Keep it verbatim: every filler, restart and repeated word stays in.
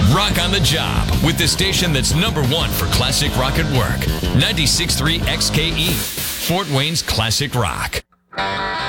Rock on the Job with the station that's number one for classic rock at work. ninety-six point three X K E, Fort Wayne's Classic Rock.